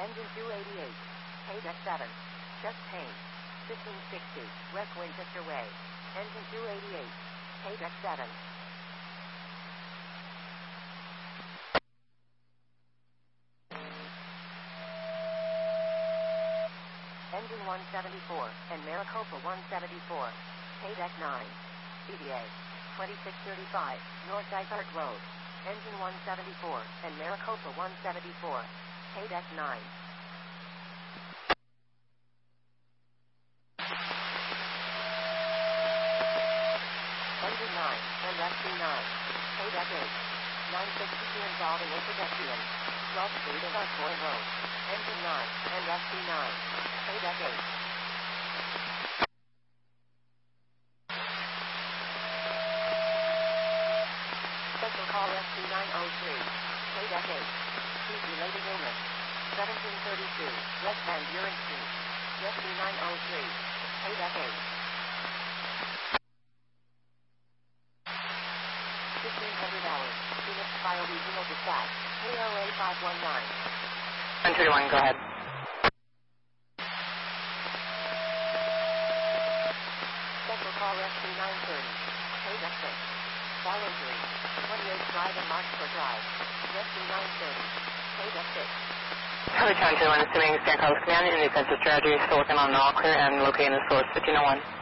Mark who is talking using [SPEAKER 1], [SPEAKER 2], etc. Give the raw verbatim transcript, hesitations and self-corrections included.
[SPEAKER 1] Engine two eighty-eight. Paydeck seven. Just Payne. fifteen sixty. West Winchester Way. Engine two eighty-eight. Paydeck seven. Engine one seventy-four, and Maricopa one seventy-four. Paydeck nine. C D A. twenty-six thirty-five, North Dysart Road. Engine one seventy-four, and Maricopa one seventy-four. Paydeck nine. Engine nine, and S C nine. Paydeck eight. nine sixty-two involving Interdection. twelfth Street and Osborne Road. Engine nine, and S C nine. Paydeck eight. Special call S C nine oh three. Paydeck eight. Speed related illness. seventeen thirty-two, West Van Buren Street. S C nine oh three. Paydeck eight. fifteen hundred hours. Phoenix Fire Regional Dispatch. K O A five one nine.
[SPEAKER 2] one two one, go ahead.
[SPEAKER 1] Special call S C nine thirty. Paydeck six. Fall injury. twenty-eight Drive and Marksburg Drive. S C nine thirty. Paydeck six.
[SPEAKER 2] Charlie Town two one, assuming Stan Carlos Command and defensive strategy, still working on an all clear and locating the source, fifteen oh one.